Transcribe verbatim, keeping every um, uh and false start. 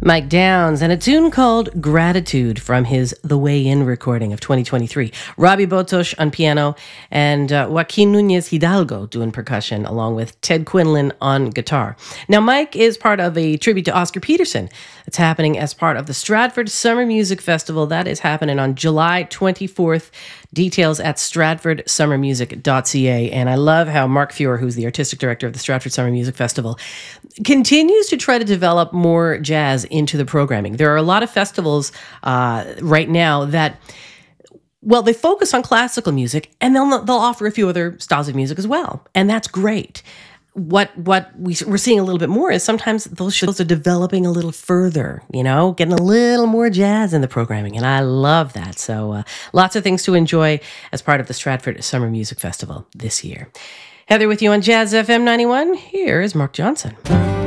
Mike Downs, and a tune called Gratitude from his The Way In recording of twenty twenty-three. Robbie Botosh on piano and uh, Joaquin Nunez Hidalgo doing percussion, along with Ted Quinlan on guitar. Now, Mike is part of a tribute to Oscar Peterson. It's happening as part of the Stratford Summer Music Festival. That is happening on July twenty-fourth. Details at stratford summer music dot c a. And I love how Mark Fuhr, who's the artistic director of the Stratford Summer Music Festival, continues to try to develop more jazz into the programming. There are a lot of festivals uh, right now that, well, they focus on classical music, and they'll they'll offer a few other styles of music as well, and that's great. What what we, we're seeing a little bit more is sometimes those shows are developing a little further, you know, getting a little more jazz in the programming, and I love that. So uh, lots of things to enjoy as part of the Stratford Summer Music Festival this year. Heather with you on Jazz F M ninety-one. Here is Mark Johnson.